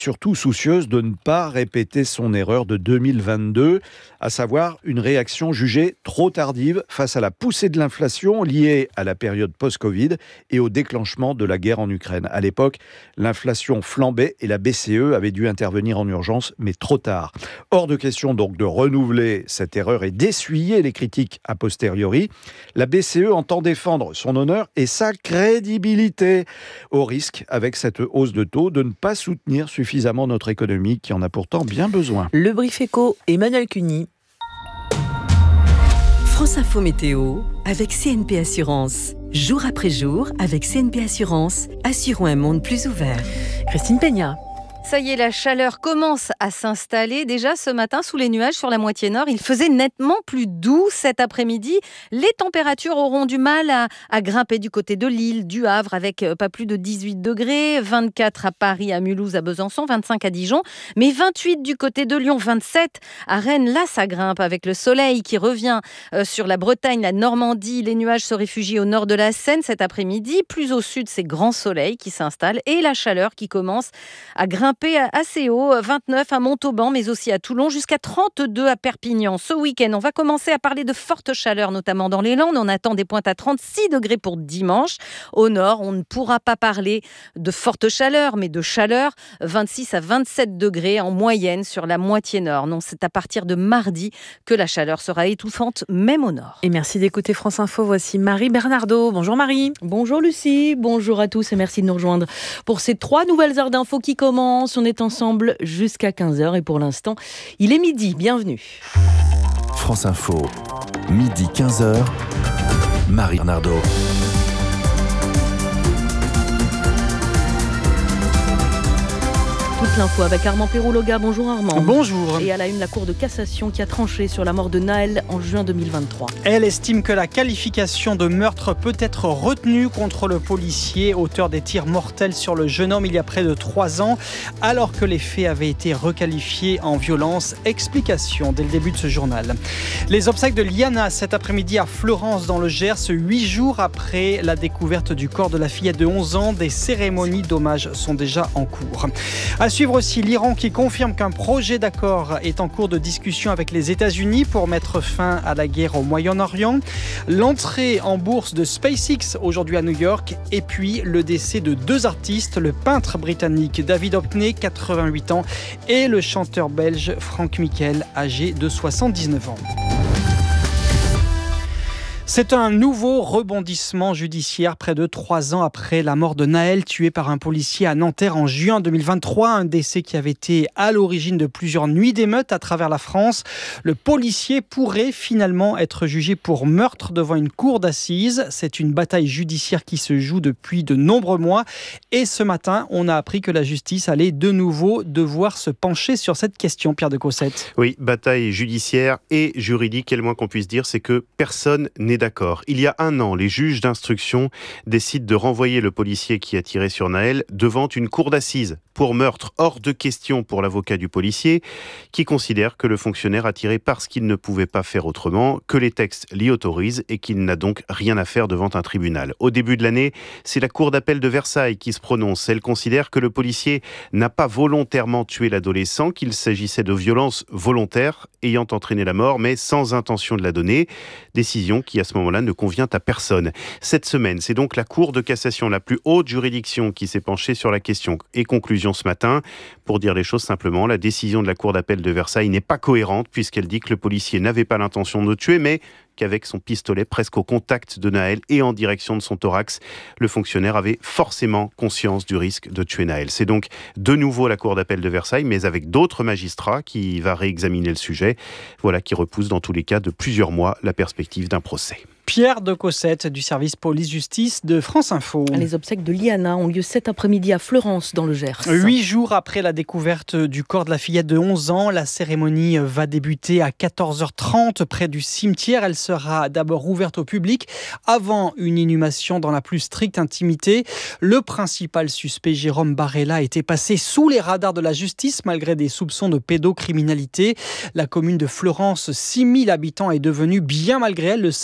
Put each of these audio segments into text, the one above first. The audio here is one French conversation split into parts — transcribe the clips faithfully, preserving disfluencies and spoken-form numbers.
surtout soucieuse de ne pas répéter son erreur de deux mille vingt-deux, à savoir une réaction jugée trop tardive face à la poussée de l'inflation liée à la période post-Covid et au déclenchement de la guerre en Ukraine. À l'époque, l'inflation flambait et la B C E avait dû intervenir en urgence, mais trop tard. Hors de question donc de renouveler cette erreur et d'essuyer les critiques a posteriori. La B C E entend défendre son honneur et sa crédibilité, au risque, avec cette hausse de taux, de ne pas soutenir suffisamment suffisamment notre économie qui en a pourtant bien besoin. Le Brief Éco, Emmanuel Cuny. France Info Météo avec C N P Assurance. Jour après jour, avec C N P Assurance, assurons un monde plus ouvert. Christine Peña. Ça y est, la chaleur commence à s'installer. Déjà ce matin, sous les nuages sur la moitié nord, il faisait nettement plus doux cet après-midi. Les températures auront du mal à, à grimper du côté de Lille, du Havre, avec pas plus de dix-huit degrés, vingt-quatre à Paris, à Mulhouse, à Besançon, vingt-cinq à Dijon, mais vingt-huit du côté de Lyon, vingt-sept à Rennes. Là, ça grimpe avec le soleil qui revient euh, sur la Bretagne, la Normandie. Les nuages se réfugient au nord de la Seine cet après-midi. Plus au sud, c'est grand soleil qui s'installe et la chaleur qui commence à grimper assez haut, vingt-neuf à Montauban, mais aussi à Toulon, jusqu'à trente-deux à Perpignan. Ce week-end, on va commencer à parler de forte chaleur, notamment dans les Landes. On attend des pointes à trente-six degrés pour dimanche. Au nord, on ne pourra pas parler de forte chaleur, mais de chaleur, vingt-six à vingt-sept degrés en moyenne sur la moitié nord. Non, c'est à partir de mardi que la chaleur sera étouffante, même au nord. Et merci d'écouter France Info. Voici Marie Bernardo. Bonjour Marie. Bonjour Lucie, bonjour à tous et merci de nous rejoindre pour ces trois nouvelles heures d'infos qui commencent. On est ensemble jusqu'à quinze heures et pour l'instant, il est midi. Bienvenue. France Info, midi quinze heures, Marie Bernardo. Toute l'info avec Armand Pérouloga. Bonjour Armand. Bonjour. Et à la une, la Cour de cassation qui a tranché sur la mort de Naël en juin deux mille vingt-trois. Elle estime que la qualification de meurtre peut être retenue contre le policier, auteur des tirs mortels sur le jeune homme il y a près de trois ans, alors que les faits avaient été requalifiés en violence. Explication dès le début de ce journal. Les obsèques de Liana cet après-midi à Fleurance dans le Gers, huit jours après la découverte du corps de la fillette de onze ans. Des cérémonies d'hommage sont déjà en cours. À suivre aussi l'Iran qui confirme qu'un projet d'accord est en cours de discussion avec les États-Unis pour mettre fin à la guerre au Moyen-Orient. L'entrée en bourse de SpaceX aujourd'hui à New York. Et puis le décès de deux artistes, le peintre britannique David Hockney, quatre-vingt-huit ans, et le chanteur belge Franck Michel, âgé de soixante-dix-neuf ans. C'est un nouveau rebondissement judiciaire près de trois ans après la mort de Naël, tué par un policier à Nanterre en juin deux mille vingt-trois. Un décès qui avait été à l'origine de plusieurs nuits d'émeutes à travers la France. Le policier pourrait finalement être jugé pour meurtre devant une cour d'assises. C'est une bataille judiciaire qui se joue depuis de nombreux mois. Et ce matin, on a appris que la justice allait de nouveau devoir se pencher sur cette question, Pierre de Cossette. Oui, bataille judiciaire et juridique. Et le moins qu'on puisse dire, c'est que personne n'est d'accord. Il y a un an, les juges d'instruction décident de renvoyer le policier qui a tiré sur Naël devant une cour d'assises pour meurtre. Hors de question pour l'avocat du policier qui considère que le fonctionnaire a tiré parce qu'il ne pouvait pas faire autrement, que les textes l'y autorisent et qu'il n'a donc rien à faire devant un tribunal. Au début de l'année, c'est la cour d'appel de Versailles qui se prononce. Elle considère que le policier n'a pas volontairement tué l'adolescent, qu'il s'agissait de violences volontaires ayant entraîné la mort, mais sans intention de la donner. Décision qui, à ce moment-là, ne convient à personne. Cette semaine, c'est donc la Cour de cassation, la plus haute juridiction, qui s'est penchée sur la question. Et conclusion ce matin, pour dire les choses simplement, la décision de la Cour d'appel de Versailles n'est pas cohérente puisqu'elle dit que le policier n'avait pas l'intention de le tuer, mais qu'avec son pistolet presque au contact de Naël et en direction de son thorax, le fonctionnaire avait forcément conscience du risque de tuer Naël. C'est donc de nouveau la Cour d'appel de Versailles, mais avec d'autres magistrats qui va réexaminer le sujet. Voilà qui repousse dans tous les cas de plusieurs mois la perspective d'un procès. Pierre de Cossette du service police-justice de France Info. Les obsèques de Liana ont lieu cet après-midi à Fleurance dans le Gers. Huit jours après la découverte du corps de la fillette de onze ans, la cérémonie va débuter à quatorze heures trente près du cimetière. Elle sera d'abord ouverte au public avant une inhumation dans la plus stricte intimité. Le principal suspect, Jérôme Barella, était passé sous les radars de la justice malgré des soupçons de pédocriminalité. La commune de Fleurance, six mille habitants, est devenue bien malgré elle le symbole d'une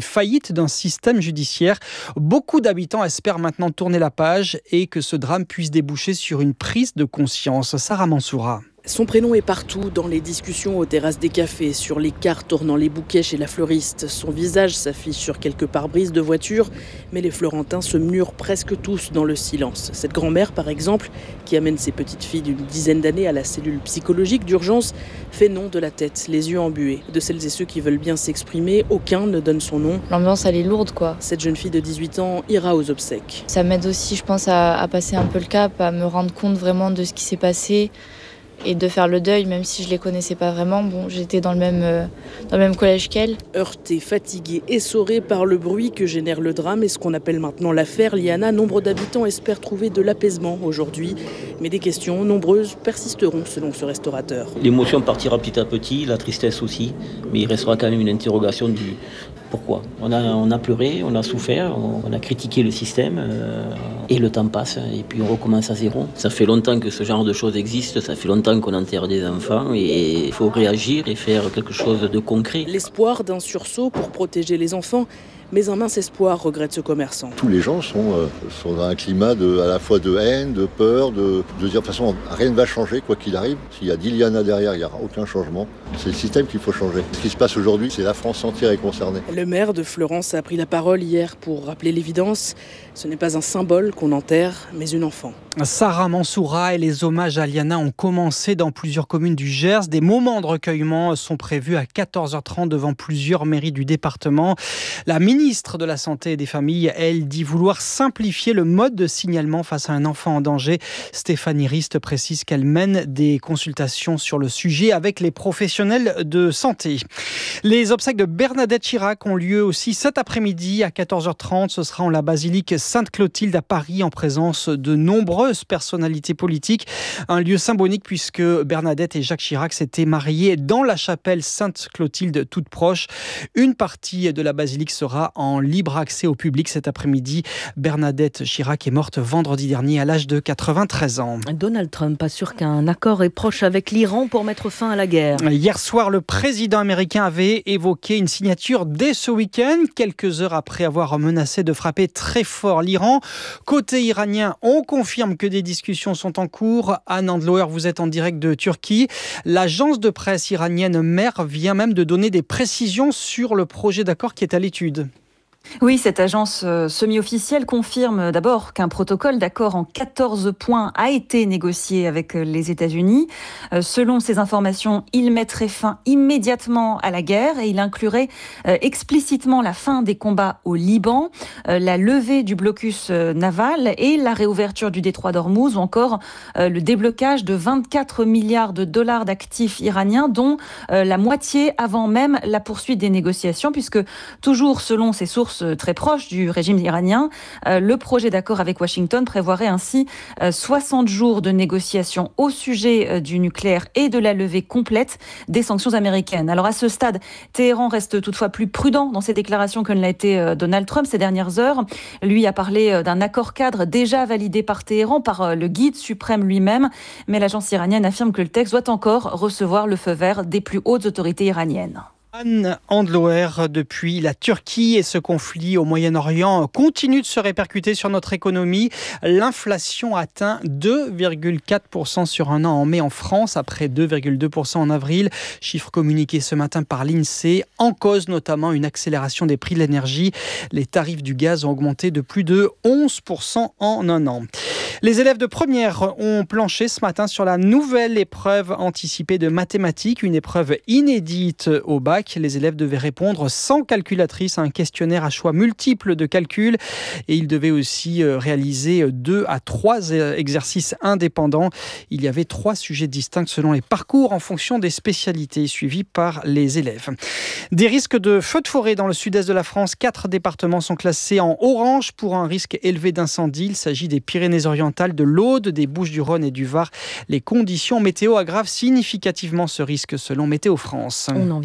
faillite d'un système judiciaire. Beaucoup d'habitants espèrent maintenant tourner la page et que ce drame puisse déboucher sur une prise de conscience. Sarah Mansoura. Son prénom est partout, dans les discussions aux terrasses des cafés, sur les cartes ornant les bouquets chez la fleuriste. Son visage s'affiche sur quelques pare-brises de voitures, mais les Florentins se murent presque tous dans le silence. Cette grand-mère, par exemple, qui amène ses petites filles d'une dizaine d'années à la cellule psychologique d'urgence, fait non de la tête, les yeux embués. De celles et ceux qui veulent bien s'exprimer, aucun ne donne son nom. L'ambiance, elle est lourde, quoi. Cette jeune fille de dix-huit ans ira aux obsèques. Ça m'aide aussi, je pense, à, à passer un peu le cap, à me rendre compte vraiment de ce qui s'est passé. Et de faire le deuil, même si je les connaissais pas vraiment. Bon, j'étais dans le même, euh, dans le même collège qu'elle. Heurtée, fatiguée, essorée par le bruit que génère le drame et ce qu'on appelle maintenant l'affaire Liana, nombre d'habitants espèrent trouver de l'apaisement aujourd'hui. Mais des questions nombreuses persisteront selon ce restaurateur. L'émotion partira petit à petit, la tristesse aussi, mais il restera quand même une interrogation du pourquoi. On a, on a pleuré, on a souffert, on a critiqué le système euh, et le temps passe et puis on recommence à zéro. Ça fait longtemps que ce genre de choses existe, ça fait longtemps qu'on enterre des enfants et il faut réagir et faire quelque chose de concret. L'espoir d'un sursaut pour protéger les enfants, mais un mince espoir, regrette ce commerçant. Tous les gens sont, euh, sont dans un climat de, à la fois de haine, de peur, de, de dire de toute façon rien ne va changer quoi qu'il arrive. S'il y a dix Liana derrière, il n'y aura aucun changement. C'est le système qu'il faut changer. Ce qui se passe aujourd'hui, c'est la France entière est concernée. Le maire de Fleurance a pris la parole hier pour rappeler l'évidence. Ce n'est pas un symbole qu'on enterre, mais une enfant. Sarah Mansoura et les hommages à Liana ont commencé dans plusieurs communes du Gers. Des moments de recueillement sont prévus à quatorze heures trente devant plusieurs mairies du département. La ministre de la Santé et des Familles, elle, dit vouloir simplifier le mode de signalement face à un enfant en danger. Stéphanie Rist précise qu'elle mène des consultations sur le sujet avec les professionnels de santé. Les obsèques de Bernadette Chirac ont lieu aussi cet après-midi à quatorze heures trente. Ce sera en la basilique Sainte-Clotilde à Paris en présence de nombreuses personnalités politiques. Un lieu symbolique puisque Bernadette et Jacques Chirac s'étaient mariés dans la chapelle Sainte-Clotilde toute proche. Une partie de la basilique sera en libre accès au public cet après-midi. Bernadette Chirac est morte vendredi dernier à l'âge de quatre-vingt-treize ans. Donald Trump assure qu'un accord est proche avec l'Iran pour mettre fin à la guerre. Hier soir, le président américain avait évoqué une signature dès ce week-end, quelques heures après avoir menacé de frapper très fort l'Iran. Côté iranien, on confirme que des discussions sont en cours. Anne Andloer, vous êtes en direct de Turquie. L'agence de presse iranienne Mer vient même de donner des précisions sur le projet d'accord qui est à l'étude. Oui, cette agence euh, semi-officielle confirme d'abord qu'un protocole d'accord en quatorze points a été négocié avec euh, les États-Unis. Euh, selon ces informations, il mettrait fin immédiatement à la guerre et il inclurait euh, explicitement la fin des combats au Liban, euh, la levée du blocus euh, naval et la réouverture du détroit d'Ormuz ou encore euh, le déblocage de vingt-quatre milliards de dollars d'actifs iraniens, dont euh, la moitié avant même la poursuite des négociations, puisque toujours selon ces sources très proche du régime iranien, euh, le projet d'accord avec Washington prévoirait ainsi euh, soixante jours de négociations au sujet euh, du nucléaire et de la levée complète des sanctions américaines. Alors à ce stade, Téhéran reste toutefois plus prudent dans ses déclarations que ne l'a été euh, Donald Trump ces dernières heures. Lui a parlé euh, d'un accord cadre déjà validé par Téhéran, par euh, le guide suprême lui-même, mais l'agence iranienne affirme que le texte doit encore recevoir le feu vert des plus hautes autorités iraniennes. Anne Andloer, depuis la Turquie et ce conflit au Moyen-Orient continue de se répercuter sur notre économie. L'inflation atteint deux virgule quatre pour cent sur un an en mai en France, après deux virgule deux pour cent en avril. Chiffre communiqué ce matin par l'INSEE. En cause notamment une accélération des prix de l'énergie. Les tarifs du gaz ont augmenté de plus de onze pour cent en un an. Les élèves de première ont planché ce matin sur la nouvelle épreuve anticipée de mathématiques, une épreuve inédite au bac. Les élèves devaient répondre sans calculatrice à un questionnaire à choix multiples de calcul et ils devaient aussi réaliser deux à trois exercices indépendants. Il y avait trois sujets distincts selon les parcours en fonction des spécialités suivies par les élèves. Des risques de feux de forêt dans le sud-est de la France. Quatre départements sont classés en orange pour un risque élevé d'incendie. Il s'agit des Pyrénées-Orientales, de l'Aude, des Bouches-du-Rhône et du Var. Les conditions météo aggravent significativement ce risque selon Météo France. On en vient rarement à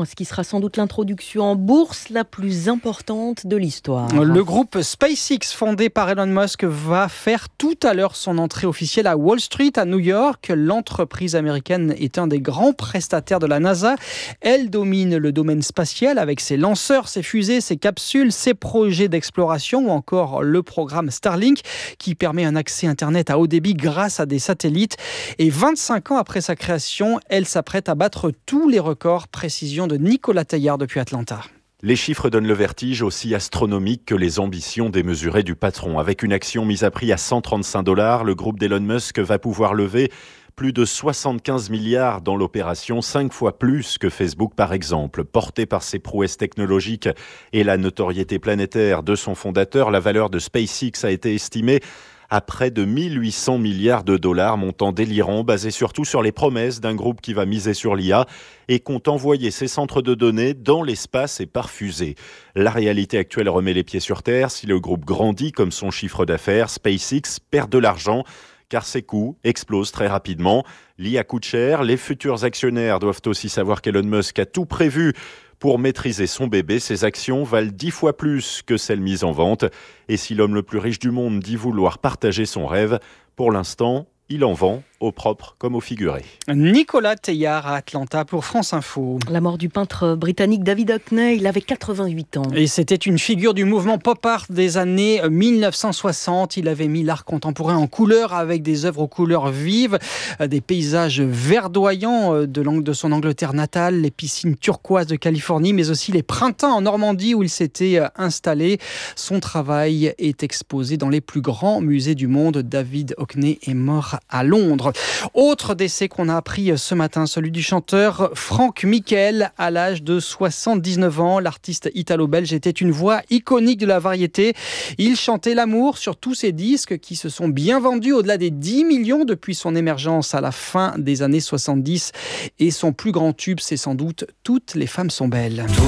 ce qui sera sans doute l'introduction en bourse la plus importante de l'histoire. Le groupe SpaceX, fondé par Elon Musk, va faire tout à l'heure son entrée officielle à Wall Street, à New York. L'entreprise américaine est un des grands prestataires de la NASA. Elle domine le domaine spatial avec ses lanceurs, ses fusées, ses capsules, ses projets d'exploration ou encore le programme Starlink qui permet un accès Internet à haut débit grâce à des satellites. Et vingt-cinq ans après sa création, elle s'apprête à battre tous les records. Précision de Nicolas Taillard depuis Atlanta. Les chiffres donnent le vertige, aussi astronomique que les ambitions démesurées du patron. Avec une action mise à prix à cent trente-cinq dollars, le groupe d'Elon Musk va pouvoir lever plus de soixante-quinze milliards dans l'opération, cinq fois plus que Facebook par exemple. Porté par ses prouesses technologiques et la notoriété planétaire de son fondateur, la valeur de SpaceX a été estimée à près de mille huit cents milliards de dollars, montant délirant, basé surtout sur les promesses d'un groupe qui va miser sur l'I A et compte envoyer ses centres de données dans l'espace et par fusée. La réalité actuelle remet les pieds sur terre. Si le groupe grandit comme son chiffre d'affaires, SpaceX perd de l'argent, car ses coûts explosent très rapidement. L'I A coûte cher, les futurs actionnaires doivent aussi savoir qu'Elon Musk a tout prévu pour maîtriser son bébé. Ses actions valent dix fois plus que celles mises en vente. Et si l'homme le plus riche du monde dit vouloir partager son rêve, pour l'instant, il en vend au propre comme au figuré. Nicolas Teilhard à Atlanta pour France Info. La mort du peintre britannique David Hockney, il avait quatre-vingt-huit ans. Et c'était une figure du mouvement pop art des années mille neuf cent soixante. Il avait mis l'art contemporain en couleur avec des œuvres aux couleurs vives, des paysages verdoyants de, de son Angleterre natale, les piscines turquoises de Californie, mais aussi les printemps en Normandie où il s'était installé. Son travail est exposé dans les plus grands musées du monde. David Hockney est mort à Londres. Autre décès qu'on a appris ce matin, celui du chanteur Franck Michael à l'âge de soixante-dix-neuf ans. L'artiste italo-belge était une voix iconique de la variété. Il chantait l'amour sur tous ses disques qui se sont bien vendus au-delà des dix millions depuis son émergence à la fin des années soixante-dix. Et son plus grand tube, c'est sans doute « Toutes les femmes sont belles ».